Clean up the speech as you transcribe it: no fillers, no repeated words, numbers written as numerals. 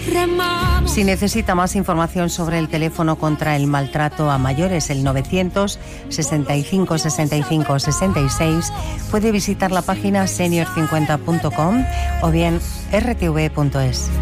Si necesita más información sobre el teléfono contra el maltrato a mayores, el 900 65 65 66, puede visitar la página senior50.com o bien rtv.es.